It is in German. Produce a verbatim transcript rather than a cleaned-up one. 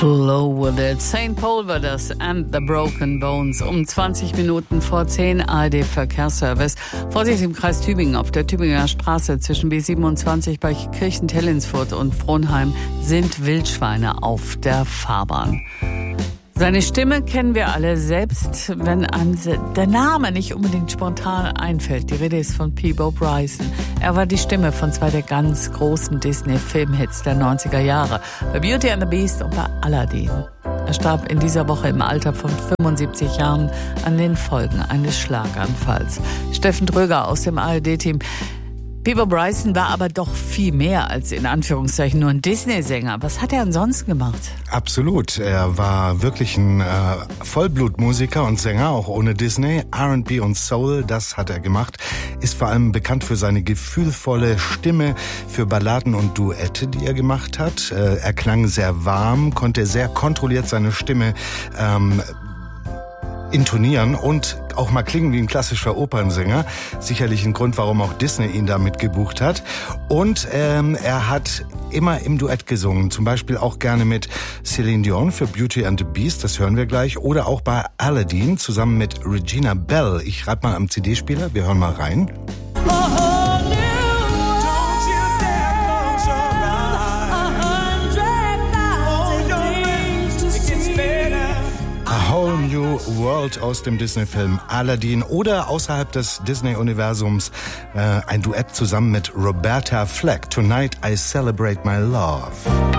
Blow with it. Saint Paul war das and the Broken Bones. Um zwanzig Minuten vor zehn A R D-Verkehrsservice. Vorsicht im Kreis Tübingen auf der Tübinger Straße zwischen B siebenundzwanzig bei Kirchentellensfurt und Frohnheim sind Wildschweine auf der Fahrbahn. Seine Stimme kennen wir alle, selbst wenn einem der Name nicht unbedingt spontan einfällt. Die Rede ist von Peabo Bryson. Er war die Stimme von zwei der ganz großen Disney-Filmhits der neunziger Jahre, bei Beauty and the Beast und bei Aladdin. Er starb in dieser Woche im Alter von fünfundsiebzig Jahren an den Folgen eines Schlaganfalls. Steffen Dröger aus dem A R D-Team. Peabo Bryson war aber doch viel mehr als in Anführungszeichen nur ein Disney-Sänger. Was hat er ansonsten gemacht? Absolut. Er war wirklich ein äh, Vollblutmusiker und Sänger, auch ohne Disney. R and B und Soul, das hat er gemacht. Ist vor allem bekannt für seine gefühlvolle Stimme, für Balladen und Duette, die er gemacht hat. Äh, er klang sehr warm, konnte sehr kontrolliert seine Stimme ähm, intonieren und auch mal klingen wie ein klassischer Opernsänger. Sicherlich ein Grund, warum auch Disney ihn damit gebucht hat. Und ähm, er hat immer im Duett gesungen. Zum Beispiel auch gerne mit Celine Dion für Beauty and the Beast, das hören wir gleich. Oder auch bei Aladdin zusammen mit Regina Bell. Ich reibe mal am C D-Spieler, wir hören mal rein. A Whole New World aus dem Disney-Film Aladdin oder außerhalb des Disney-Universums äh, ein Duett zusammen mit Roberta Flack. Tonight I Celebrate My Love.